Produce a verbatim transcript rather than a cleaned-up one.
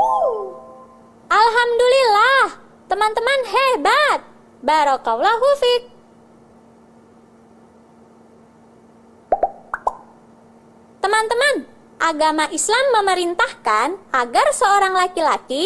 Alhamdulillah, teman-teman hebat. Barakallahu fiik. Teman-teman, agama Islam memerintahkan agar seorang laki-laki